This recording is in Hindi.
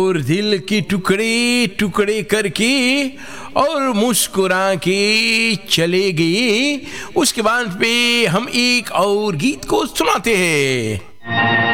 और दिल की टुकड़े टुकड़े करके और मुस्कुरा के चले गए। उसके बाद पे हम एक और गीत को सुनाते हैं।